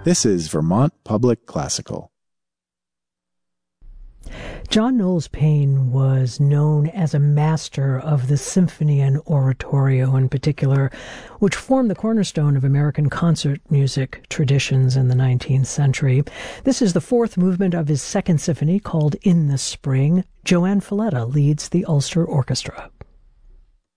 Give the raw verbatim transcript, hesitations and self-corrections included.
This is Vermont Public Classical. John Knowles Paine was known as a master of the symphony and oratorio in particular, which formed the cornerstone of American concert music traditions in the nineteenth century. This is the fourth movement of his second symphony called In the Spring. Joanne Falletta leads the Ulster Orchestra.